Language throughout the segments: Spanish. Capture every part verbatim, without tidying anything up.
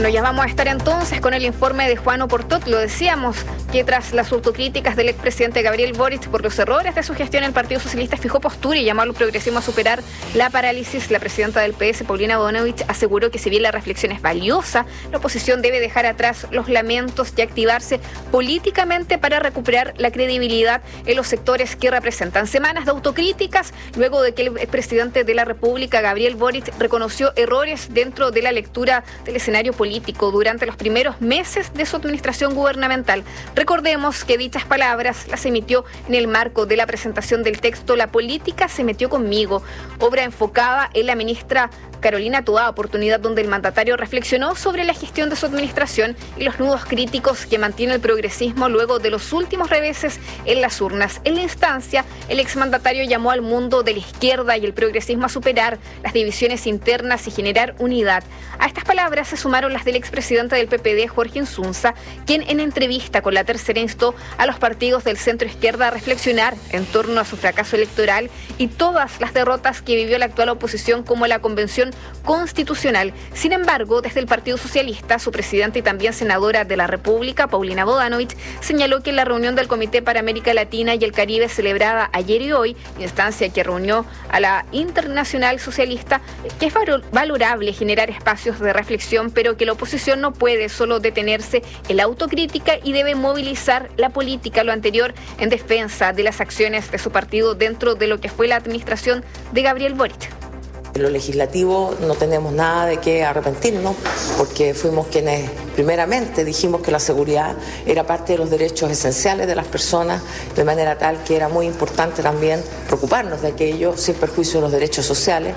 Bueno, ya vamos a estar entonces con el informe de Juan Oportot. Lo decíamos que tras las autocríticas del expresidente Gabriel Boric por los errores de su gestión, el Partido Socialista fijó postura y llamó al progresismo a superar la parálisis. La presidenta del P S, Paulina Bodanovich, aseguró que si bien la reflexión es valiosa, la oposición debe dejar atrás los lamentos y activarse políticamente para recuperar la credibilidad en los sectores que representan. Semanas de autocríticas luego de que el expresidente de la República, Gabriel Boric, reconoció errores dentro de la lectura del escenario político durante los primeros meses de su administración gubernamental. Recordemos que dichas palabras las emitió en el marco de la presentación del texto La política se metió conmigo, obra enfocada en la ministra Carolina Toá, oportunidad donde el mandatario reflexionó sobre la gestión de su administración y los nudos críticos que mantiene el progresismo luego de los últimos reveses en las urnas. En la instancia, el exmandatario llamó al mundo de la izquierda y el progresismo a superar las divisiones internas y generar unidad. A estas palabras se sumaron las del expresidente del P P D, Jorge Insunza, quien en entrevista con La Tercera instó a los partidos del centro izquierda a reflexionar en torno a su fracaso electoral y todas las derrotas que vivió la actual oposición, como la convención constitucional. Sin embargo, desde el Partido Socialista, su presidenta y también senadora de la República, Paulina Bodanovich, señaló que en la reunión del Comité para América Latina y el Caribe celebrada ayer y hoy, instancia que reunió a la Internacional Socialista, que es valorable generar espacios de reflexión, pero que la oposición no puede solo detenerse en la autocrítica y debe movilizar la política, lo anterior en defensa de las acciones de su partido dentro de lo que fue la administración de Gabriel Boric. En lo legislativo no tenemos nada de qué arrepentirnos, porque fuimos quienes primeramente dijimos que la seguridad era parte de los derechos esenciales de las personas, de manera tal que era muy importante también preocuparnos de aquello sin perjuicio de los derechos sociales.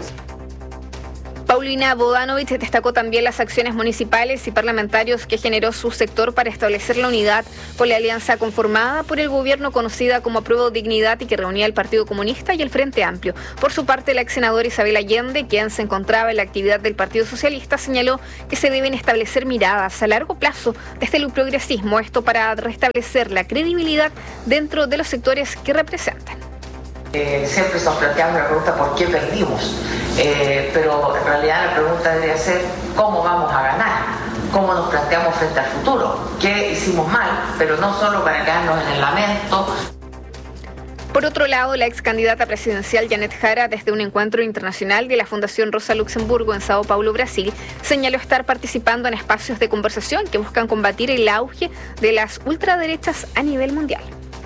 Paulina Bodanovich destacó también las acciones municipales y parlamentarios que generó su sector para establecer la unidad con la alianza conformada por el gobierno conocida como Apruebo Dignidad y que reunía el Partido Comunista y el Frente Amplio. Por su parte, la ex senadora Isabel Allende, quien se encontraba en la actividad del Partido Socialista, señaló que se deben establecer miradas a largo plazo desde el progresismo, esto para restablecer la credibilidad dentro de los sectores que representan. Eh, siempre nos planteamos la pregunta ¿por qué perdimos? Eh, pero en realidad la pregunta debería ser ¿cómo vamos a ganar? ¿Cómo nos planteamos frente al futuro? ¿Qué hicimos mal? Pero no solo para quedarnos en el lamento. Por otro lado, la ex candidata presidencial Janet Jara, desde un encuentro internacional de la Fundación Rosa Luxemburgo en Sao Paulo, Brasil, señaló estar participando en espacios de conversación que buscan combatir el auge de las ultraderechas a nivel mundial.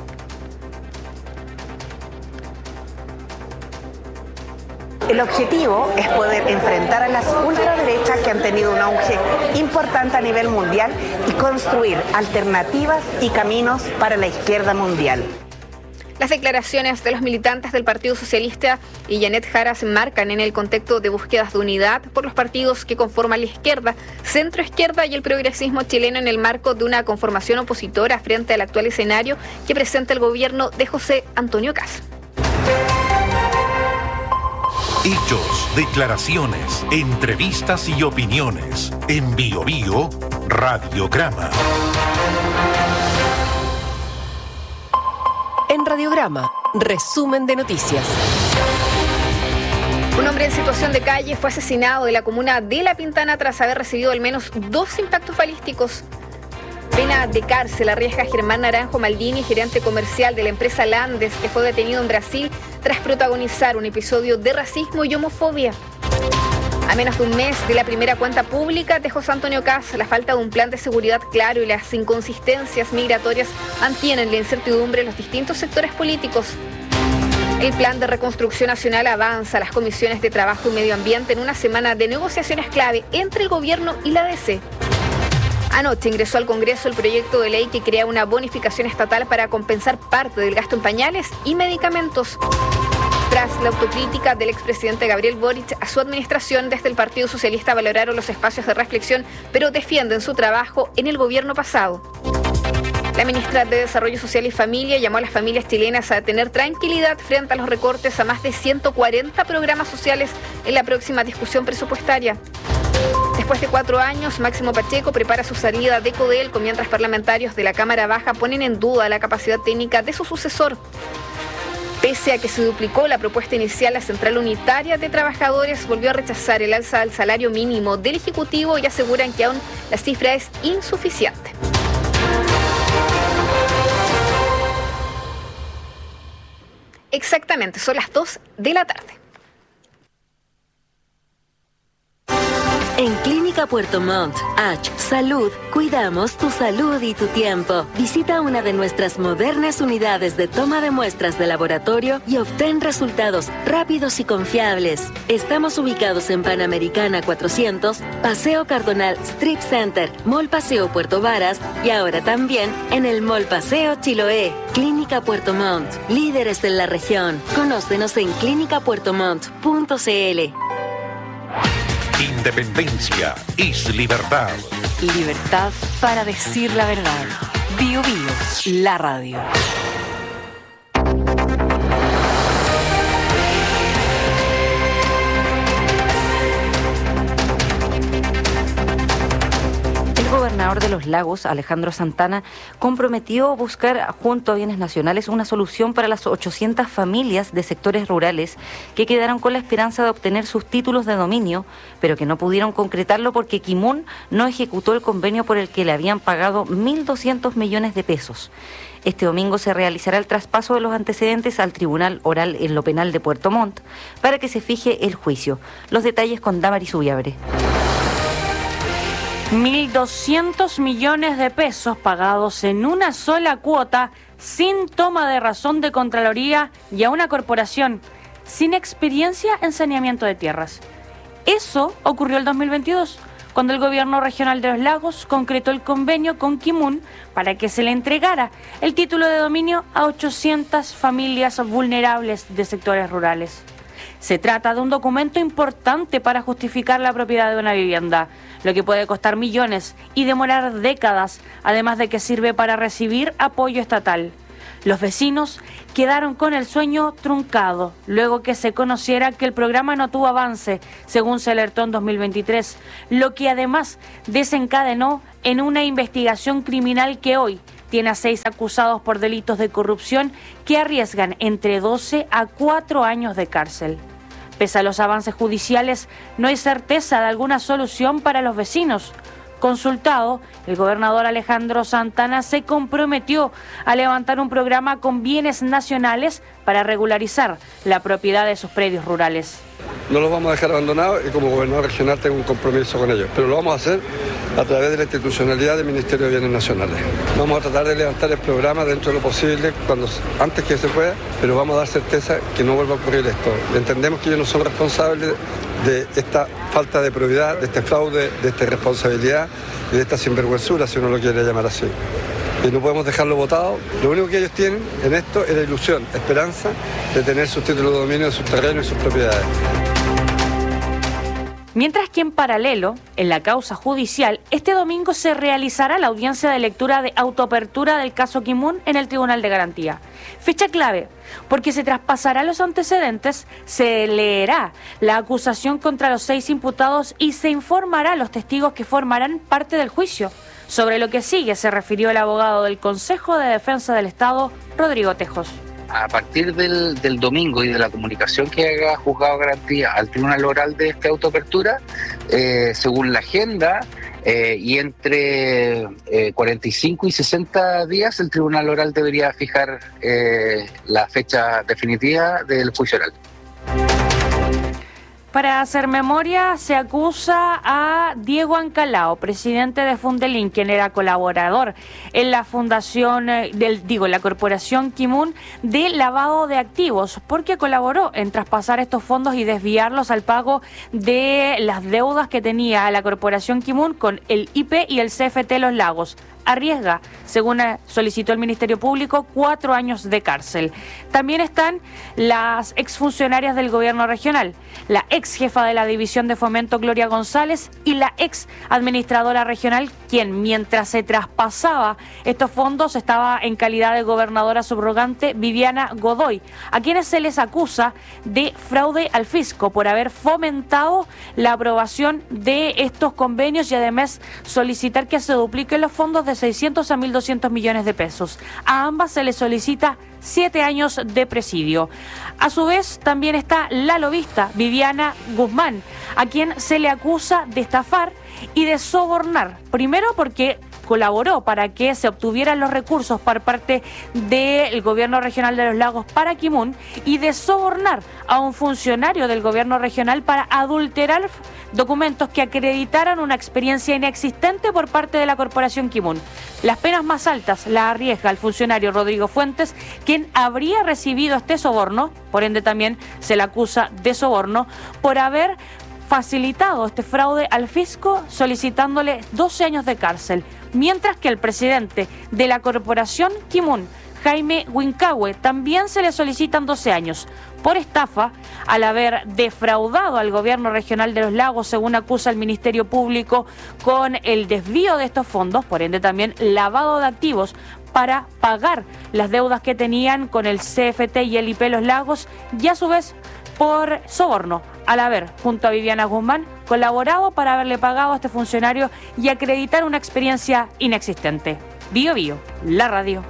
El objetivo es poder enfrentar a las ultraderechas que han tenido un auge importante a nivel mundial y construir alternativas y caminos para la izquierda mundial. Las declaraciones de los militantes del Partido Socialista y Janet Jara se enmarcan en el contexto de búsquedas de unidad por los partidos que conforman la izquierda, centroizquierda y el progresismo chileno en el marco de una conformación opositora frente al actual escenario que presenta el gobierno de José Antonio Kast. Hechos, declaraciones, entrevistas y opiniones. En Bio Bio, Radiograma. En Radiograma, resumen de noticias. Un hombre en situación de calle fue asesinado en la comuna de La Pintana tras haber recibido al menos dos impactos balísticos. Pena de cárcel arriesga a Germán Naranjo Maldini, gerente comercial de la empresa Landes, que fue detenido en Brasil tras protagonizar un episodio de racismo y homofobia. A menos de un mes de la primera cuenta pública de José Antonio Kast, la falta de un plan de seguridad claro y las inconsistencias migratorias mantienen la incertidumbre en los distintos sectores políticos. El plan de reconstrucción nacional avanza a las comisiones de Trabajo y Medio Ambiente en una semana de negociaciones clave entre el gobierno y la D C. Anoche ingresó al Congreso el proyecto de ley que crea una bonificación estatal para compensar parte del gasto en pañales y medicamentos. Tras la autocrítica del expresidente Gabriel Boric a su administración, desde el Partido Socialista valoraron los espacios de reflexión, pero defienden su trabajo en el gobierno pasado. La ministra de Desarrollo Social y Familia llamó a las familias chilenas a tener tranquilidad frente a los recortes a más de ciento cuarenta programas sociales en la próxima discusión presupuestaria. Después de cuatro años, Máximo Pacheco prepara su salida de Codelco, mientras parlamentarios de la Cámara Baja ponen en duda la capacidad técnica de su sucesor. Pese a que se duplicó la propuesta inicial, la Central Unitaria de Trabajadores volvió a rechazar el alza al salario mínimo del Ejecutivo y aseguran que aún la cifra es insuficiente. Exactamente, son las dos de la tarde. En Clínica Puerto Montt, H Salud, cuidamos tu salud y tu tiempo. Visita una de nuestras modernas unidades de toma de muestras de laboratorio y obtén resultados rápidos y confiables. Estamos ubicados en Panamericana cuatrocientos, Paseo Cardonal Strip Center, Mall Paseo Puerto Varas y ahora también en el Mall Paseo Chiloé. Clínica Puerto Montt, líderes en la región. Conócenos en clínica puerto montt punto c l. Independencia es libertad. Libertad para decir la verdad. Bio Bio, la radio. El gobernador de Los Lagos, Alejandro Santana, comprometió buscar junto a Bienes Nacionales una solución para las ochocientas familias de sectores rurales que quedaron con la esperanza de obtener sus títulos de dominio, pero que no pudieron concretarlo porque Kimun no ejecutó el convenio por el que le habían pagado mil doscientos millones de pesos. Este domingo se realizará el traspaso de los antecedentes al Tribunal Oral en lo Penal de Puerto Montt para que se fije el juicio. Los detalles con Damaris Ubiabre. mil doscientos millones de pesos pagados en una sola cuota, sin toma de razón de Contraloría y a una corporación sin experiencia en saneamiento de tierras. Eso ocurrió el dos mil veintidós, cuando el Gobierno Regional de Los Lagos concretó el convenio con Kimun para que se le entregara el título de dominio a ochocientas familias vulnerables de sectores rurales. Se trata de un documento importante para justificar la propiedad de una vivienda, lo que puede costar millones y demorar décadas, además de que sirve para recibir apoyo estatal. Los vecinos quedaron con el sueño truncado, luego que se conociera que el programa no tuvo avance, según se alertó en dos mil veintitrés, lo que además desencadenó en una investigación criminal que hoy tiene a seis acusados por delitos de corrupción que arriesgan entre doce a cuatro años de cárcel. Pese a los avances judiciales, no hay certeza de alguna solución para los vecinos. Consultado, el gobernador Alejandro Santana se comprometió a levantar un programa con bienes nacionales para regularizar la propiedad de sus predios rurales. No los vamos a dejar abandonados y como gobernador regional tengo un compromiso con ellos, pero lo vamos a hacer a través de la institucionalidad del Ministerio de Bienes Nacionales. Vamos a tratar de levantar el programa dentro de lo posible, cuando antes que se pueda, pero vamos a dar certeza que no vuelva a ocurrir esto. Entendemos que ellos no son responsables de esta falta de probidad, de este fraude, de esta irresponsabilidad y de esta sinvergüenzura, si uno lo quiere llamar así. Y no podemos dejarlo votado. Lo único que ellos tienen en esto es la ilusión, esperanza de tener sus títulos de dominio de sus terrenos y sus propiedades. Mientras que en paralelo, en la causa judicial, este domingo se realizará la audiencia de lectura de autoapertura del caso Kimun en el Tribunal de Garantía. Fecha clave, porque se traspasará los antecedentes, se leerá la acusación contra los seis imputados y se informará a los testigos que formarán parte del juicio. Sobre lo que sigue se refirió el abogado del Consejo de Defensa del Estado, Rodrigo Tejos. A partir del, del domingo y de la comunicación que haga Juzgado de Garantía al Tribunal Oral de esta autoapertura, eh, según la agenda, eh, y entre eh, cuarenta y cinco y sesenta días, el Tribunal Oral debería fijar eh, la fecha definitiva del juicio oral. Para hacer memoria, se acusa a Diego Ancalao, presidente de Fundelin, quien era colaborador en la fundación, del, digo, la corporación Kimun, de lavado de activos, porque colaboró en traspasar estos fondos y desviarlos al pago de las deudas que tenía la corporación Kimun con el I P y el C F T Los Lagos. Arriesga, según solicitó el Ministerio Público, cuatro años de cárcel. También están las exfuncionarias del gobierno regional, la ex jefa de la División de Fomento Gloria González y la ex administradora regional, quien mientras se traspasaba estos fondos estaba en calidad de gobernadora subrogante Viviana Godoy, a quienes se les acusa de fraude al fisco por haber fomentado la aprobación de estos convenios y además solicitar que se dupliquen los fondos de seiscientos a mil doscientos millones de pesos. A ambas se les solicita siete años de presidio. A su vez, también está la lobista Viviana Guzmán, a quien se le acusa de estafar y de sobornar. Primero porque colaboró para que se obtuvieran los recursos por parte del Gobierno Regional de los Lagos para Kimún y de sobornar a un funcionario del Gobierno Regional para adulterar documentos que acreditaran una experiencia inexistente por parte de la Corporación Kimún. Las penas más altas las arriesga el funcionario Rodrigo Fuentes, quien habría recibido este soborno, por ende también se le acusa de soborno, por haber facilitado este fraude al fisco solicitándole doce años de cárcel, mientras que el presidente de la Corporación Kimún, Jaime Huincahue, también se le solicitan doce años por estafa al haber defraudado al Gobierno Regional de los Lagos, según acusa el Ministerio Público, con el desvío de estos fondos, por ende también lavado de activos para pagar las deudas que tenían con el C F T y el I P Los Lagos, y a su vez por soborno, al haber, junto a Viviana Guzmán, colaborado para haberle pagado a este funcionario y acreditar una experiencia inexistente. Bio Bio, la radio.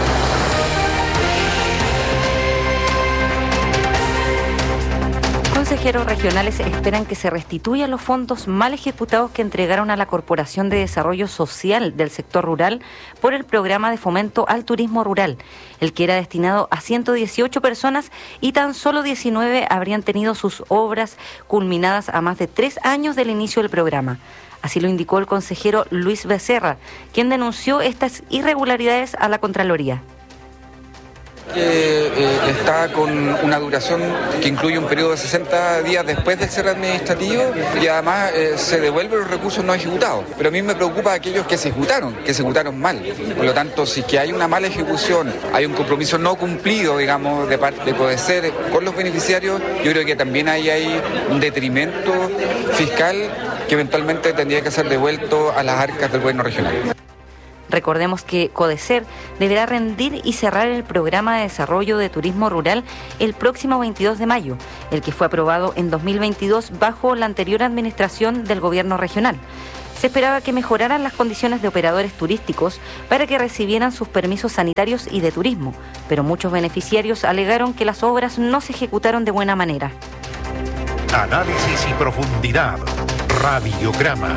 Consejeros regionales esperan que se restituyan los fondos mal ejecutados que entregaron a la Corporación de Desarrollo Social del sector rural por el programa de fomento al turismo rural, el que era destinado a ciento dieciocho personas y tan solo diecinueve habrían tenido sus obras culminadas a más de tres años del inicio del programa. Así lo indicó el consejero Luis Becerra, quien denunció estas irregularidades a la Contraloría. Que eh, está con una duración que incluye un periodo de sesenta días después del cierre administrativo y además eh, se devuelven los recursos no ejecutados. Pero a mí me preocupa aquellos que se ejecutaron, que se ejecutaron mal. Por lo tanto, si que hay una mala ejecución, hay un compromiso no cumplido, digamos, de parte de Codecer con los beneficiarios, yo creo que también ahí hay un detrimento fiscal que eventualmente tendría que ser devuelto a las arcas del gobierno regional. Recordemos que Codecer deberá rendir y cerrar el programa de desarrollo de turismo rural el próximo veintidós de mayo, el que fue aprobado en dos mil veintidós bajo la anterior administración del gobierno regional. Se esperaba que mejoraran las condiciones de operadores turísticos para que recibieran sus permisos sanitarios y de turismo, pero muchos beneficiarios alegaron que las obras no se ejecutaron de buena manera. Análisis y profundidad. Radiograma.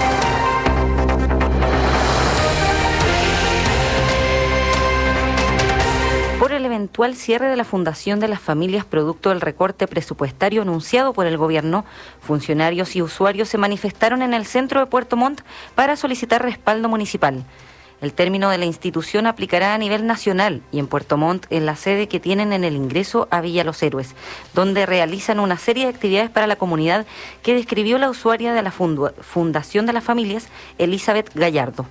Por el eventual cierre de la Fundación de las Familias producto del recorte presupuestario anunciado por el gobierno, funcionarios y usuarios se manifestaron en el centro de Puerto Montt para solicitar respaldo municipal. El término de la institución aplicará a nivel nacional y en Puerto Montt en la sede que tienen en el ingreso a Villa Los Héroes, donde realizan una serie de actividades para la comunidad que describió la usuaria de la Fundación de las Familias, Elizabeth Gallardo.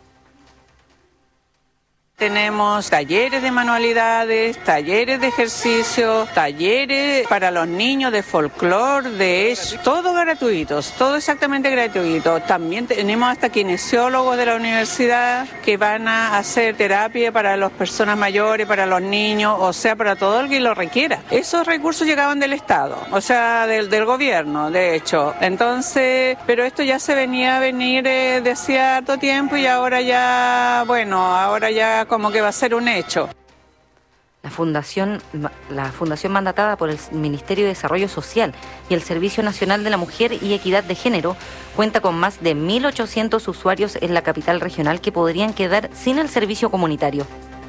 Tenemos talleres de manualidades, talleres de ejercicio, talleres para los niños de folclore, de hecho, todo gratuitos, todo exactamente gratuito. También tenemos hasta kinesiólogos de la universidad que van a hacer terapia para las personas mayores, para los niños, o sea, para todo el que lo requiera. Esos recursos llegaban del Estado, o sea, del, del gobierno, de hecho. Entonces, pero esto ya se venía a venir eh, de cierto tiempo y ahora ya, bueno, ahora ya como que va a ser un hecho. La fundación, la fundación mandatada por el Ministerio de Desarrollo Social y el Servicio Nacional de la Mujer y Equidad de Género cuenta con más de mil ochocientos usuarios en la capital regional que podrían quedar sin el servicio comunitario.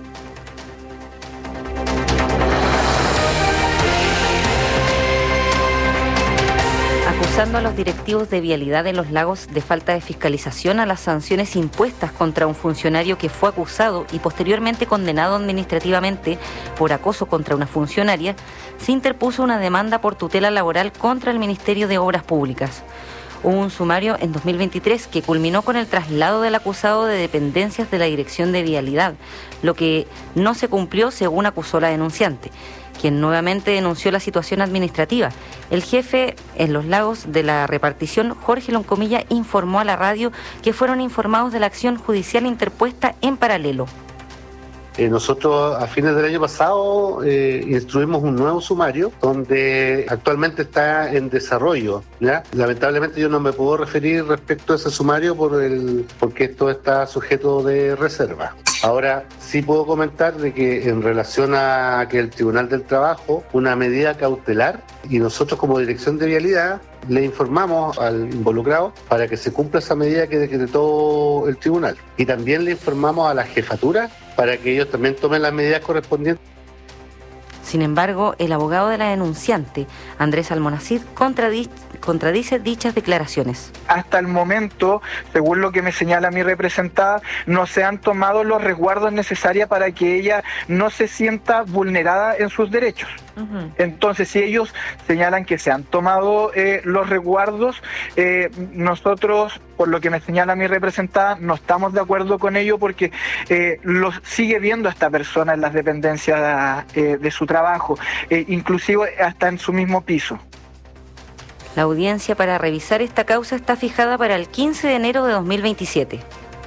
Acusando a los directivos de vialidad en Los Lagos de falta de fiscalización a las sanciones impuestas contra un funcionario que fue acusado y posteriormente condenado administrativamente por acoso contra una funcionaria, se interpuso una demanda por tutela laboral contra el Ministerio de Obras Públicas. Hubo un sumario en dos mil veintitrés que culminó con el traslado del acusado de dependencias de la Dirección de Vialidad, lo que no se cumplió según acusó la denunciante, quien nuevamente denunció la situación administrativa. El jefe en Los Lagos de la repartición, Jorge Loncomilla, informó a la radio que fueron informados de la acción judicial interpuesta en paralelo. Eh, nosotros a fines del año pasado eh, instruimos un nuevo sumario donde actualmente está en desarrollo, ¿ya? Lamentablemente yo no me puedo referir respecto a ese sumario por el, porque esto está sujeto de reserva. Ahora sí puedo comentar de que en relación a que el Tribunal del Trabajo, una medida cautelar, y nosotros como Dirección de Vialidad le informamos al involucrado para que se cumpla esa medida que decretó el tribunal. Y también le informamos a la jefatura para que ellos también tomen las medidas correspondientes. Sin embargo, el abogado de la denunciante, Andrés Almonacid, contradice, contradice dichas declaraciones. Hasta el momento, según lo que me señala mi representada, no se han tomado los resguardos necesarios para que ella no se sienta vulnerada en sus derechos. Uh-huh. Entonces, si ellos señalan que se han tomado eh, los resguardos, eh, nosotros, por lo que me señala mi representada, no estamos de acuerdo con ello porque eh, los sigue viendo a esta persona en las dependencias eh, de su trabajo, eh, inclusive hasta en su mismo piso. La audiencia para revisar esta causa está fijada para el quince de enero de dos mil veintisiete.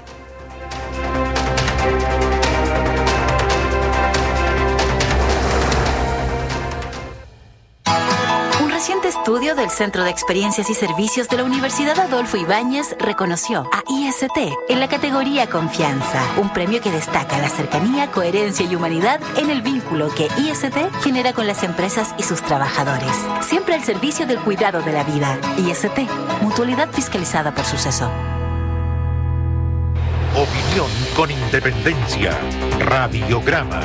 Un reciente estudio del Centro de Experiencias y Servicios de la Universidad Adolfo Ibáñez reconoció a I S T en la categoría Confianza, un premio que destaca la cercanía, coherencia y humanidad en el vínculo que I S T genera con las empresas y sus trabajadores. Siempre al servicio del cuidado de la vida. I S T, mutualidad fiscalizada por Suceso. Opinión con independencia. Radiograma.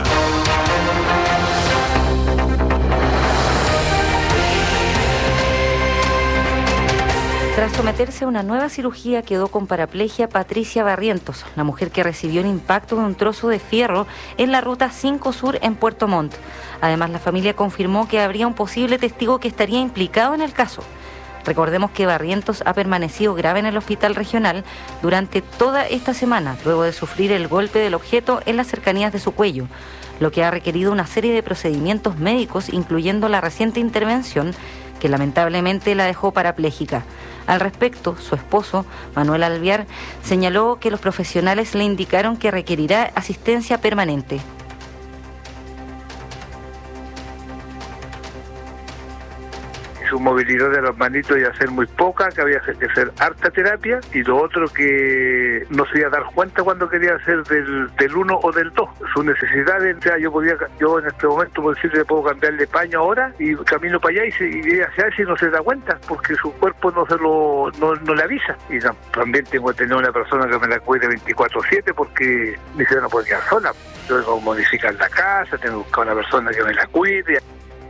Tras someterse a una nueva cirugía quedó con paraplegia Patricia Barrientos, la mujer que recibió el impacto de un trozo de fierro en la ruta cinco Sur en Puerto Montt. Además, la familia confirmó que habría un posible testigo que estaría implicado en el caso. Recordemos que Barrientos ha permanecido grave en el hospital regional durante toda esta semana, luego de sufrir el golpe del objeto en las cercanías de su cuello, lo que ha requerido una serie de procedimientos médicos, incluyendo la reciente intervención que lamentablemente la dejó parapléjica. Al respecto, su esposo, Manuel Alvear, señaló que los profesionales le indicaron que requerirá asistencia permanente. Su movilidad de las manitos iba a ser muy poca, que había que hacer harta terapia, y lo otro que no se iba a dar cuenta cuando quería hacer del, del uno o del dos. Sus necesidades, o sea, yo podía, yo en este momento por decirle puedo cambiarle paño ahora y camino para allá y, se, y ella se hace y no se da cuenta porque su cuerpo no se lo no, no le avisa. Y no, también tengo que tener una persona que me la cuide veinticuatro siete porque mi hija no puede quedar sola. Yo tengo que modificar la casa, tengo que buscar una persona que me la cuide.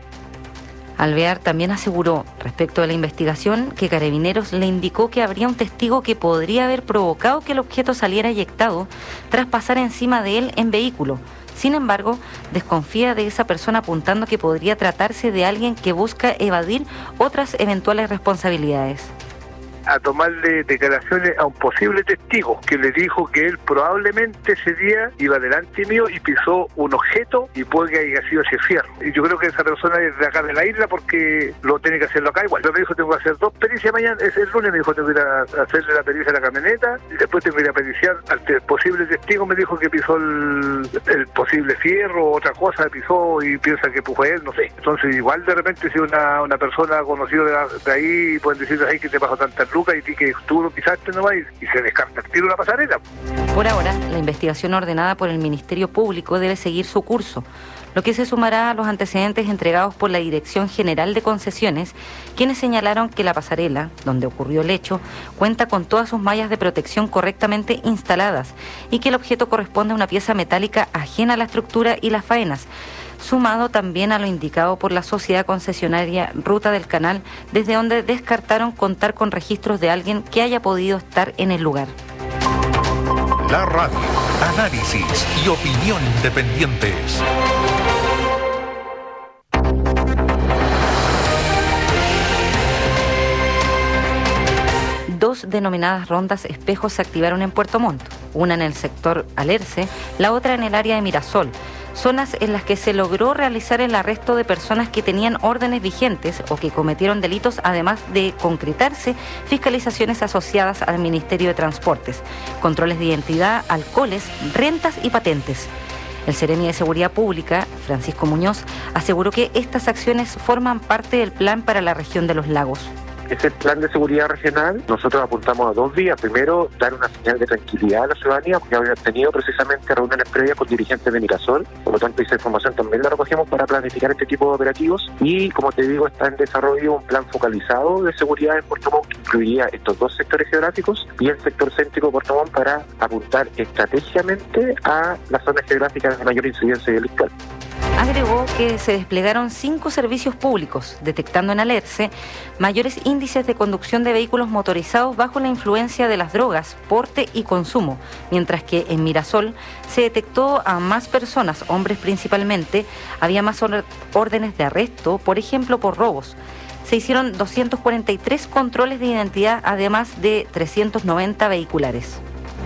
Alvear también aseguró, respecto a la investigación, que Carabineros le indicó que habría un testigo que podría haber provocado que el objeto saliera eyectado tras pasar encima de él en vehículo. Sin embargo, desconfía de esa persona, apuntando que podría tratarse de alguien que busca evadir otras eventuales responsabilidades. A tomarle declaraciones a un posible testigo que le dijo que él probablemente ese día iba delante mío y pisó un objeto y puede que haya sido ese fierro. Y yo creo que esa persona es de acá de la isla porque lo tiene que hacerlo acá igual. Yo me dijo tengo que hacer dos pericias mañana, es el lunes me dijo tengo que ir a hacerle la pericia a la camioneta y después tengo que ir a periciar al te- posible testigo. Me dijo que pisó el, el posible fierro o otra cosa, pisó y piensa que fue él, no sé. Entonces igual de repente si una, una persona conocida de, la, de ahí pueden decir ahí que te pasó tantas lucas y que tú lo pisaste nomás y, y se descarta el tiro la pasarela. Por ahora, la investigación ordenada por el Ministerio Público debe seguir su curso, lo que se sumará a los antecedentes entregados por la Dirección General de Concesiones, quienes señalaron que la pasarela, donde ocurrió el hecho, cuenta con todas sus mallas de protección correctamente instaladas y que el objeto corresponde a una pieza metálica ajena a la estructura y las faenas, sumado también a lo indicado por la sociedad concesionaria Ruta del Canal, desde donde descartaron contar con registros de alguien que haya podido estar en el lugar. La radio, análisis y opinión independientes. Dos denominadas rondas espejos se activaron en Puerto Montt, una en el sector Alerce, la otra en el área de Mirasol, zonas en las que se logró realizar el arresto de personas que tenían órdenes vigentes o que cometieron delitos, además de concretarse fiscalizaciones asociadas al Ministerio de Transportes, controles de identidad, alcoholes, rentas y patentes. El Seremi de Seguridad Pública, Francisco Muñoz, aseguró que estas acciones forman parte del plan para la región de los lagos. Ese plan de seguridad regional, nosotros apuntamos a dos vías. Primero, dar una señal de tranquilidad a la ciudadanía, porque habíamos tenido precisamente reuniones previas con dirigentes de Mirasol, por lo tanto esa información también la recogemos para planificar este tipo de operativos. Y como te digo, está en desarrollo un plan focalizado de seguridad en Puerto Montt, que incluiría estos dos sectores geográficos y el sector céntrico de Puerto Montt, para apuntar estratégicamente a las zonas geográficas de mayor incidencia delictual. Agregó que se desplegaron cinco servicios públicos, detectando en Alerce mayores índices de conducción de vehículos motorizados bajo la influencia de las drogas, porte y consumo, mientras que en Mirasol se detectó a más personas, hombres principalmente, había más or- órdenes de arresto, por ejemplo por robos. Se hicieron doscientos cuarenta y tres controles de identidad, además de trescientos noventa vehiculares.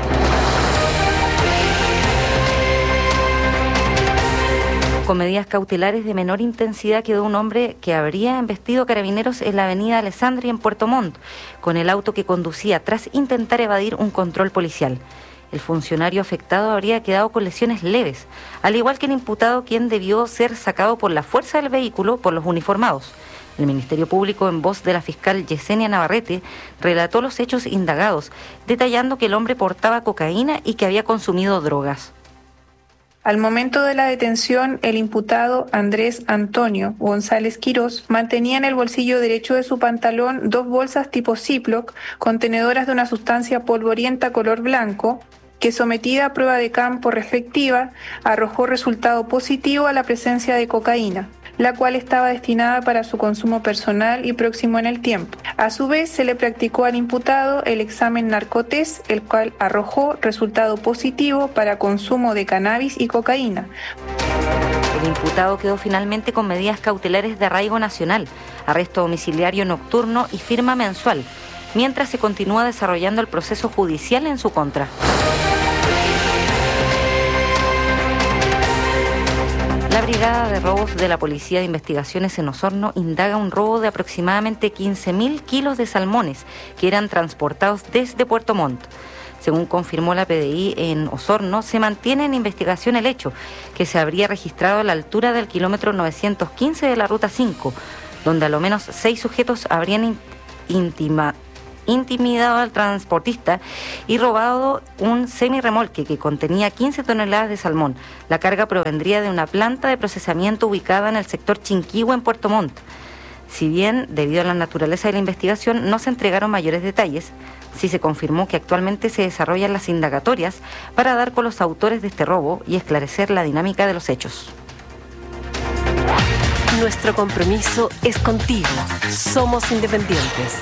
Con medidas cautelares de menor intensidad quedó un hombre que habría embestido carabineros en la avenida Alessandria en Puerto Montt, con el auto que conducía tras intentar evadir un control policial. El funcionario afectado habría quedado con lesiones leves, al igual que el imputado, quien debió ser sacado por la fuerza del vehículo por los uniformados. El Ministerio Público, en voz de la fiscal Yesenia Navarrete, relató los hechos indagados, detallando que el hombre portaba cocaína y que había consumido drogas. Al momento de la detención, el imputado Andrés Antonio González Quirós mantenía en el bolsillo derecho de su pantalón dos bolsas tipo Ziploc contenedoras de una sustancia polvorienta color blanco que, sometida a prueba de campo respectiva, arrojó resultado positivo a la presencia de cocaína, la cual estaba destinada para su consumo personal y próximo en el tiempo. A su vez, se le practicó al imputado el examen narcotés, el cual arrojó resultado positivo para consumo de cannabis y cocaína. El imputado quedó finalmente con medidas cautelares de arraigo nacional, arresto domiciliario nocturno y firma mensual, mientras se continúa desarrollando el proceso judicial en su contra. La Brigada de Robos de la Policía de Investigaciones en Osorno indaga un robo de aproximadamente quince mil kilos de salmones que eran transportados desde Puerto Montt. Según confirmó la P D I en Osorno, se mantiene en investigación el hecho, que se habría registrado a la altura del kilómetro novecientos quince de la Ruta cinco, donde a lo menos seis sujetos habrían intimado intimidado al transportista y robado un semirremolque que contenía quince toneladas de salmón. La carga provendría de una planta de procesamiento ubicada en el sector Chinquihue en Puerto Montt. Si bien, debido a la naturaleza de la investigación, no se entregaron mayores detalles, sí se confirmó que actualmente se desarrollan las indagatorias para dar con los autores de este robo y esclarecer la dinámica de los hechos. Nuestro compromiso es contigo. Somos independientes.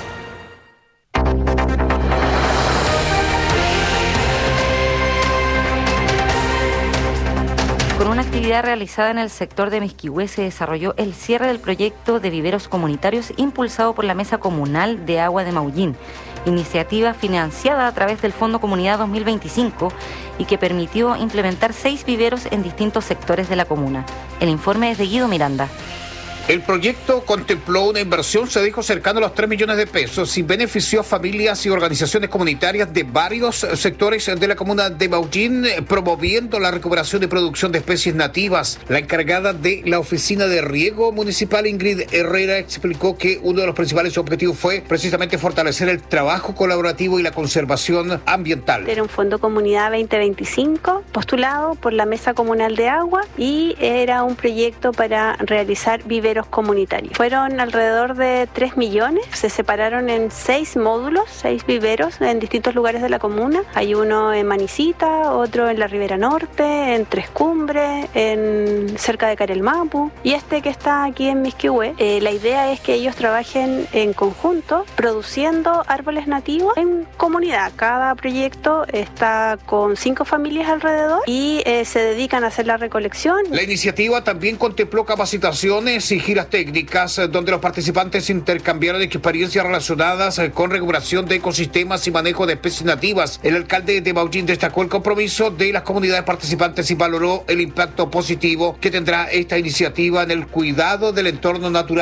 Con una actividad realizada en el sector de Misquihue se desarrolló el cierre del proyecto de viveros comunitarios impulsado por la Mesa Comunal de Agua de Maullín, iniciativa financiada a través del Fondo Comunidad dos mil veinticinco y que permitió implementar seis viveros en distintos sectores de la comuna. El informe es de Guido Miranda. El proyecto contempló una inversión, se dijo, cercana a los tres millones de pesos y benefició a familias y organizaciones comunitarias de varios sectores de la comuna de Maullín, promoviendo la recuperación y producción de especies nativas. La encargada de la Oficina de Riego Municipal, Ingrid Herrera, explicó que uno de los principales objetivos fue precisamente fortalecer el trabajo colaborativo y la conservación ambiental. Era un Fondo Comunidad veinte veinticinco postulado por la Mesa Comunal de Agua y era un proyecto para realizar viveros comunitarios. Fueron alrededor de tres millones, se separaron en seis módulos, seis viveros en distintos lugares de la comuna. Hay uno en Manicita, otro en la Ribera Norte, en Tres Cumbres, en cerca de Carelmapu y este que está aquí en Misquihue. Eh, la idea es que ellos trabajen en conjunto produciendo árboles nativos en comunidad. Cada proyecto está con cinco familias alrededor y eh, se dedican a hacer la recolección. La iniciativa también contempló capacitaciones y giras técnicas donde los participantes intercambiaron experiencias relacionadas con recuperación de ecosistemas y manejo de especies nativas. El alcalde de Maullín destacó el compromiso de las comunidades participantes y valoró el impacto positivo que tendrá esta iniciativa en el cuidado del entorno natural.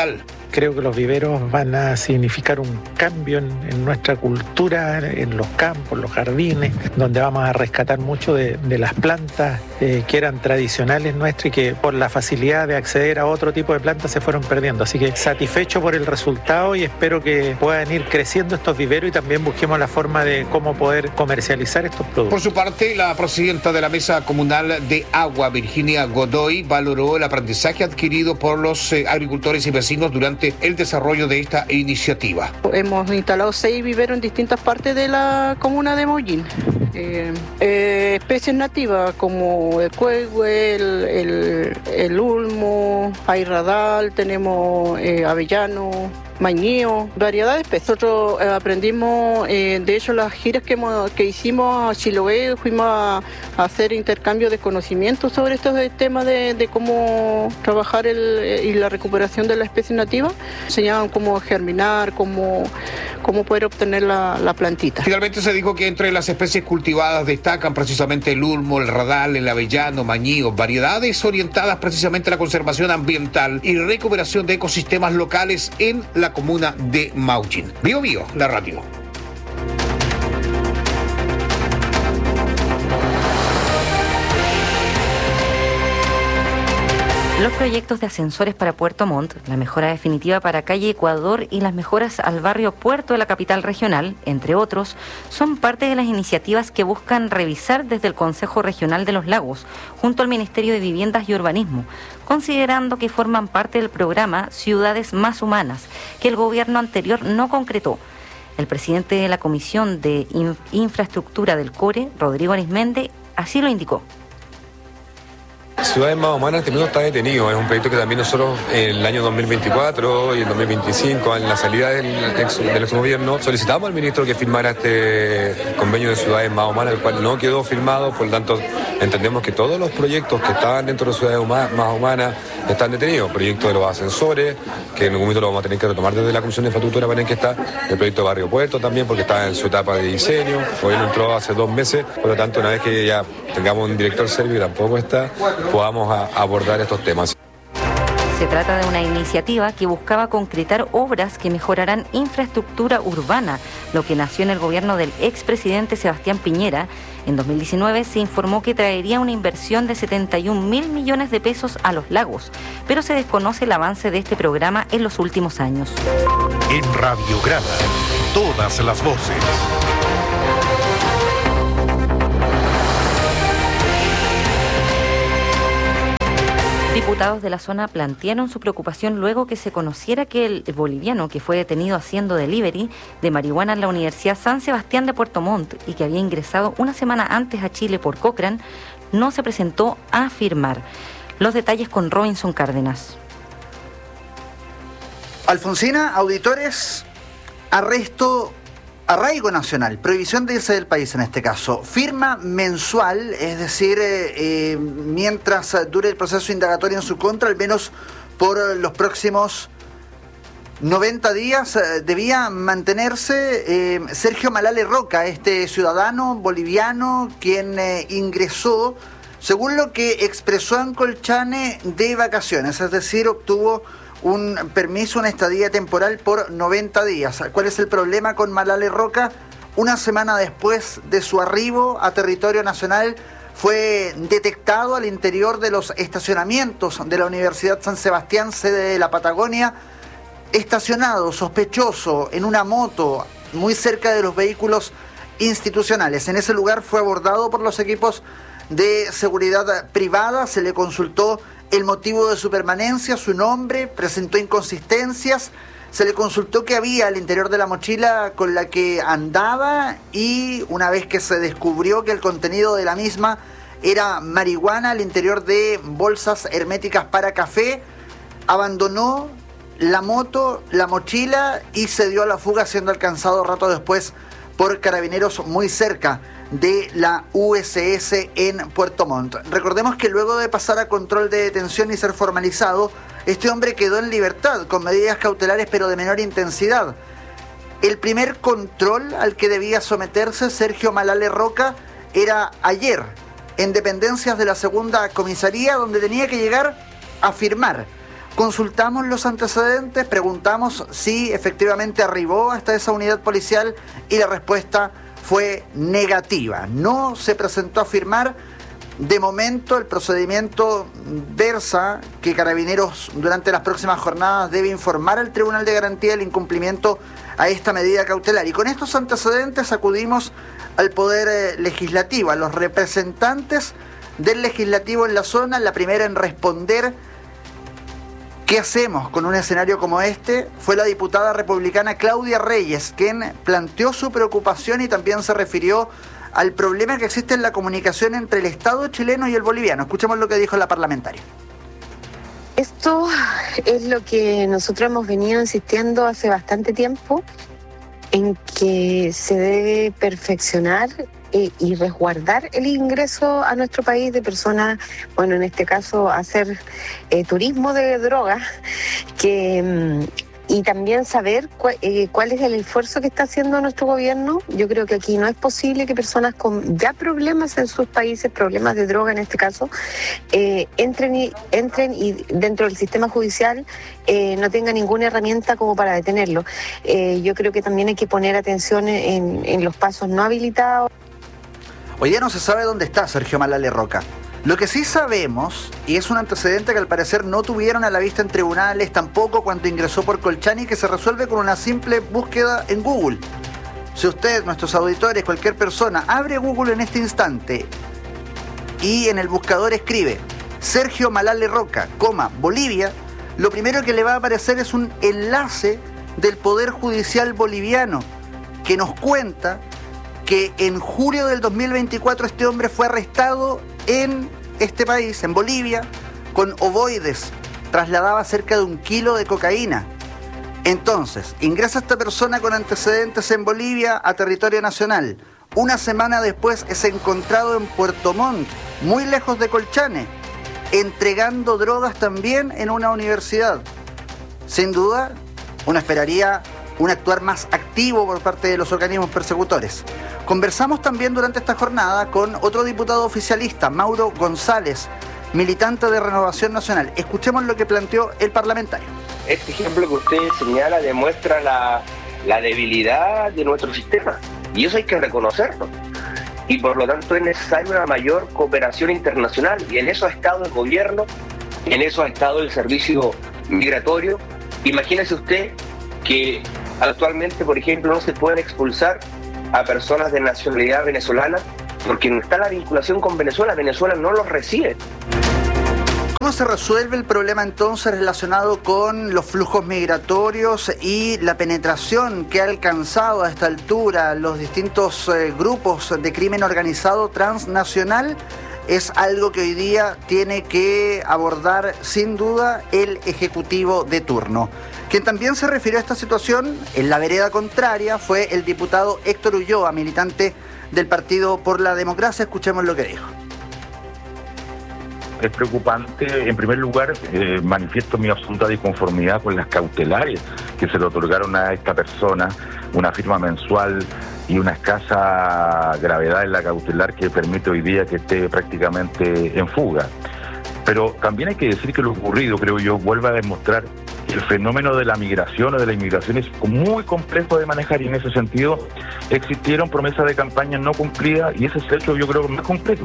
Creo que los viveros van a significar un cambio en, en nuestra cultura, en los campos, los jardines, donde vamos a rescatar mucho de, de las plantas eh, que eran tradicionales nuestras y que por la facilidad de acceder a otro tipo de plantas se fueron perdiendo. Así que satisfecho por el resultado y espero que puedan ir creciendo estos viveros y también busquemos la forma de cómo poder comercializar estos productos. Por su parte, la presidenta de la Mesa Comunal de Agua, Virginia Godoy, valoró el aprendizaje adquirido por los eh, agricultores y vecinos durante el desarrollo de esta iniciativa. Hemos instalado seis viveros en distintas partes de la comuna de Maullín. Eh, eh, especies nativas como el cuehue, el, el, el ulmo, hay radal, tenemos eh, avellano, mañío, variedad de especies. Nosotros eh, aprendimos, eh, de hecho, las giras que, hemos, que hicimos a Chiloé, fuimos a, a hacer intercambio de conocimientos sobre estos temas de, de cómo trabajar el, y la recuperación de la especie nativa. Enseñaban cómo germinar, cómo, cómo poder obtener la, la plantita. Finalmente se dijo que entre las especies cultivadas destacan precisamente el ulmo, el radal, el avellano, mañío, variedades orientadas precisamente a la conservación ambiental y recuperación de ecosistemas locales en la comuna de Maullín. Bio Bio, la radio. Los proyectos de ascensores para Puerto Montt, la mejora definitiva para calle Ecuador y las mejoras al barrio Puerto de la capital regional, entre otros, son parte de las iniciativas que buscan revisar desde el Consejo Regional de los Lagos, junto al Ministerio de Viviendas y Urbanismo, considerando que forman parte del programa Ciudades Más Humanas, que el gobierno anterior no concretó. El presidente de la Comisión de Infraestructura del CORE, Rodrigo Arismendi, así lo indicó. Ciudades Más Humanas también está detenido, es un proyecto que también nosotros en el año dos mil veinticuatro y el dos mil veinticinco, en la salida del ex, del ex gobierno, solicitamos al ministro que firmara este convenio de Ciudades Más Humanas, el cual no quedó firmado, por lo tanto entendemos que todos los proyectos que estaban dentro de Ciudades Más Humanas están detenidos. El proyecto de los ascensores, que en algún momento lo vamos a tener que retomar desde la Comisión de Infraestructura para que está, el proyecto de Barrio Puerto también, porque está en su etapa de diseño, hoy no entró hace dos meses, por lo tanto una vez que ya tengamos un director serbio y tampoco está, podamos a abordar estos temas. Se trata de una iniciativa que buscaba concretar obras que mejorarán infraestructura urbana, lo que nació en el gobierno del expresidente Sebastián Piñera. En dos mil diecinueve se informó que traería una inversión de setenta y un mil millones de pesos a los lagos, pero se desconoce el avance de este programa en los últimos años. En Radiograma, todas las voces. Diputados de la zona plantearon su preocupación luego que se conociera que el boliviano que fue detenido haciendo delivery de marihuana en la Universidad San Sebastián de Puerto Montt y que había ingresado una semana antes a Chile por Cochrane, no se presentó a firmar. Los detalles con Robinson Cárdenas. Alfonsina, auditores, arresto, arraigo nacional, prohibición de irse del país en este caso, firma mensual, es decir, eh, eh, mientras dure el proceso indagatorio en su contra, al menos por los próximos noventa días, eh, debía mantenerse eh, Sergio Malale Roca, este ciudadano boliviano quien eh, ingresó, según lo que expresó en Colchane, de vacaciones, es decir, obtuvo un permiso, una estadía temporal por noventa días. ¿Cuál es el problema con Malale Roca? Una semana después de su arribo a territorio nacional fue detectado al interior de los estacionamientos de la Universidad San Sebastián, sede de la Patagonia, estacionado, sospechoso, en una moto muy cerca de los vehículos institucionales. En ese lugar fue abordado por los equipos de seguridad privada, se le consultó el motivo de su permanencia, su nombre, presentó inconsistencias, se le consultó qué había al interior de la mochila con la que andaba y una vez que se descubrió que el contenido de la misma era marihuana al interior de bolsas herméticas para café, abandonó la moto, la mochila y se dio a la fuga, siendo alcanzado rato después por carabineros muy cerca de la U S S en Puerto Montt. Recordemos que luego de pasar a control de detención y ser formalizado, este hombre quedó en libertad con medidas cautelares pero de menor intensidad. El primer control al que debía someterse Sergio Malale Roca era ayer, en dependencias de la segunda comisaría, donde tenía que llegar a firmar. Consultamos los antecedentes, preguntamos si efectivamente arribó hasta esa unidad policial y la respuesta fue negativa. No se presentó a firmar. De momento el procedimiento versa que Carabineros durante las próximas jornadas debe informar al Tribunal de Garantía el incumplimiento a esta medida cautelar. Y con estos antecedentes acudimos al Poder eh, Legislativo, a los representantes del Legislativo en la zona. La primera en responder ¿qué hacemos con un escenario como este? Fue la diputada republicana Claudia Reyes, quien planteó su preocupación y también se refirió al problema que existe en la comunicación entre el Estado chileno y el boliviano. Escuchemos lo que dijo la parlamentaria. Esto es lo que nosotros hemos venido insistiendo hace bastante tiempo, en que se debe perfeccionar eh, y resguardar el ingreso a nuestro país de personas, bueno, en este caso hacer eh, turismo de drogas, que... y también saber cu- eh, cuál es el esfuerzo que está haciendo nuestro gobierno. Yo creo que aquí no es posible que personas con ya problemas en sus países, problemas de droga en este caso, eh, entren y entren y dentro del sistema judicial eh, no tengan ninguna herramienta como para detenerlo. Eh, yo creo que también hay que poner atención en, en los pasos no habilitados. Hoy día no se sabe dónde está Sergio Malale Roca. Lo que sí sabemos, y es un antecedente que al parecer no tuvieron a la vista en tribunales, tampoco cuando ingresó por Colchani, que se resuelve con una simple búsqueda en Google. Si usted, nuestros auditores, cualquier persona, abre Google en este instante y en el buscador escribe Sergio Malale Roca, coma, Bolivia, lo primero que le va a aparecer es un enlace del Poder Judicial boliviano que nos cuenta que en julio del dos mil veinticuatro este hombre fue arrestado en este país, en Bolivia, con ovoides. Trasladaba cerca de un kilo de cocaína. Entonces, ingresa esta persona con antecedentes en Bolivia a territorio nacional. Una semana después es encontrado en Puerto Montt, muy lejos de Colchane, entregando drogas también en una universidad. Sin duda, uno esperaría un actuar más activo por parte de los organismos persecutores. Conversamos también durante esta jornada con otro diputado oficialista, Mauro González, militante de Renovación Nacional. Escuchemos lo que planteó el parlamentario. Este ejemplo que usted señala demuestra la, la debilidad de nuestro sistema, y eso hay que reconocerlo. Y por lo tanto es necesaria una mayor cooperación internacional, y en eso ha estado el gobierno, en eso ha estado el servicio migratorio. Imagínese usted que actualmente, por ejemplo, no se pueden expulsar a personas de nacionalidad venezolana porque no está la vinculación con Venezuela. Venezuela no los recibe. ¿Cómo se resuelve el problema entonces relacionado con los flujos migratorios y la penetración que ha alcanzado a esta altura los distintos eh, grupos de crimen organizado transnacional? Es algo que hoy día tiene que abordar sin duda el Ejecutivo de turno. Quien también se refirió a esta situación en la vereda contraria fue el diputado Héctor Ulloa, militante del Partido por la Democracia. Escuchemos lo que dijo. Es preocupante. En primer lugar, eh, manifiesto mi absoluta disconformidad con las cautelares que se le otorgaron a esta persona, una firma mensual y una escasa gravedad en la cautelar que permite hoy día que esté prácticamente en fuga. Pero también hay que decir que lo ocurrido, creo yo, vuelve a demostrar que el fenómeno de la migración o de la inmigración es muy complejo de manejar, y en ese sentido existieron promesas de campaña no cumplidas, y ese es el hecho, yo creo, más completo.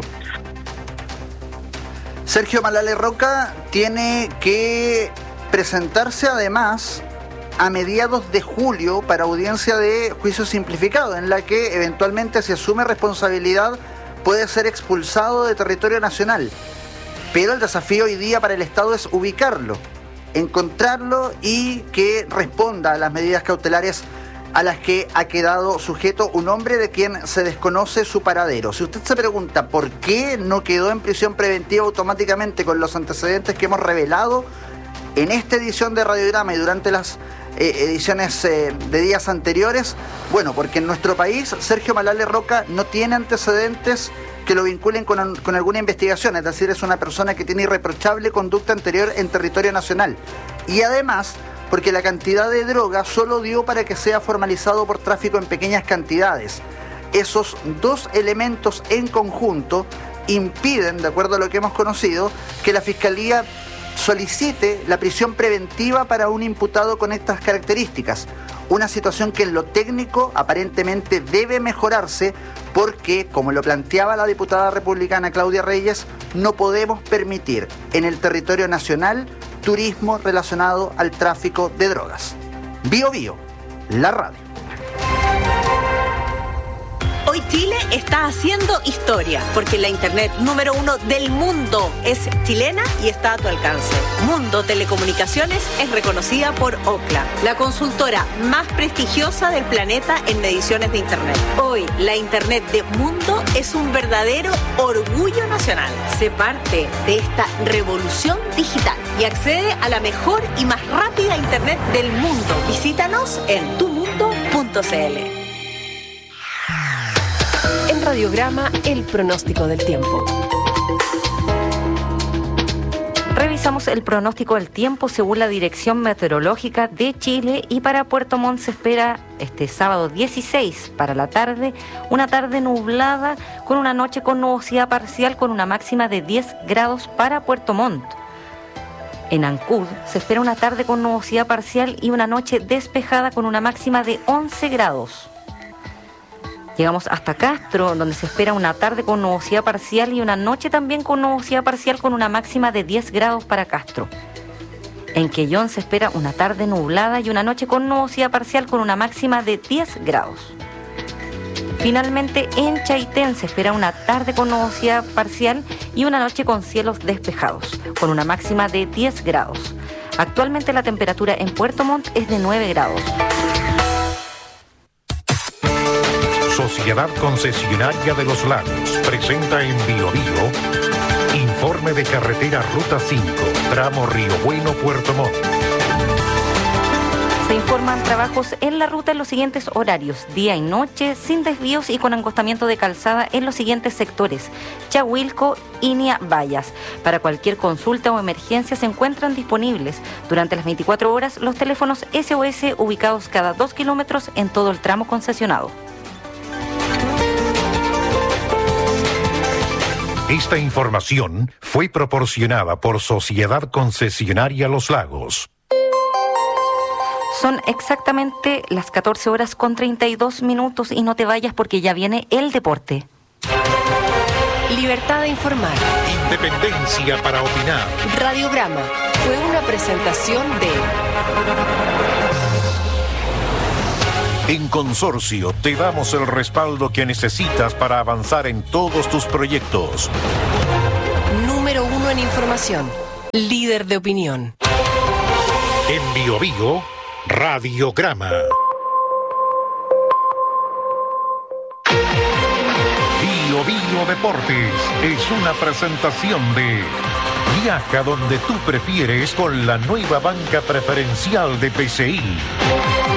Sergio Malale Roca tiene que presentarse además a mediados de julio para audiencia de juicio simplificado, en la que eventualmente, si asume responsabilidad, puede ser expulsado de territorio nacional. Pero el desafío hoy día para el Estado es ubicarlo, encontrarlo y que responda a las medidas cautelares a las que ha quedado sujeto un hombre de quien se desconoce su paradero. Si usted se pregunta por qué no quedó en prisión preventiva automáticamente con los antecedentes que hemos revelado en esta edición de Radiograma y durante las eh, ediciones eh, de días anteriores, bueno, porque en nuestro país Sergio Malale Roca no tiene antecedentes que lo vinculen con, con alguna investigación, es decir, es una persona que tiene irreprochable conducta anterior en territorio nacional. Y además, porque la cantidad de droga solo dio para que sea formalizado por tráfico en pequeñas cantidades. Esos dos elementos en conjunto impiden, de acuerdo a lo que hemos conocido, que la Fiscalía solicite la prisión preventiva para un imputado con estas características. Una situación que en lo técnico aparentemente debe mejorarse porque, como lo planteaba la diputada republicana Claudia Reyes, no podemos permitir en el territorio nacional turismo relacionado al tráfico de drogas. Bio Bio, la radio. Hoy Chile está haciendo historia, porque la internet número uno del mundo es chilena y está a tu alcance. Mundo Telecomunicaciones es reconocida por Ookla, la consultora más prestigiosa del planeta en mediciones de internet. Hoy la internet de Mundo es un verdadero orgullo nacional. Sé parte de esta revolución digital y accede a la mejor y más rápida internet del mundo. Visítanos en tu mundo punto c l. En Radiograma, el pronóstico del tiempo. Revisamos el pronóstico del tiempo según la Dirección Meteorológica de Chile y para Puerto Montt se espera este sábado dieciséis para la tarde, una tarde nublada con una noche con nubosidad parcial con una máxima de diez grados para Puerto Montt. En Ancud se espera una tarde con nubosidad parcial y una noche despejada con una máxima de once grados. Llegamos hasta Castro, donde se espera una tarde con nubosidad parcial y una noche también con nubosidad parcial con una máxima de diez grados para Castro. En Quellón se espera una tarde nublada y una noche con nubosidad parcial con una máxima de diez grados. Finalmente, en Chaitén se espera una tarde con nubosidad parcial y una noche con cielos despejados, con una máxima de diez grados. Actualmente la temperatura en Puerto Montt es de nueve grados. Sociedad Concesionaria de los Lagos presenta en Bio Bio informe de carretera Ruta cinco, tramo Río Bueno, Puerto Montt. Se informan trabajos en la ruta en los siguientes horarios, día y noche, sin desvíos y con encostamiento de calzada en los siguientes sectores: Chahuilco, Inia, Vallas. Para cualquier consulta o emergencia se encuentran disponibles durante las veinticuatro horas los teléfonos S O S ubicados cada dos kilómetros en todo el tramo concesionado. Esta información fue proporcionada por Sociedad Concesionaria Los Lagos. Son exactamente las catorce horas con treinta y dos minutos y no te vayas porque ya viene el deporte. Libertad de informar. Independencia para opinar. Radiograma fue una presentación de... En Consorcio te damos el respaldo que necesitas para avanzar en todos tus proyectos. Número uno en información. Líder de opinión. En Bio Bio, Radiograma. Bio Bio Deportes es una presentación de... Viaja donde tú prefieres con la nueva banca preferencial de P C I.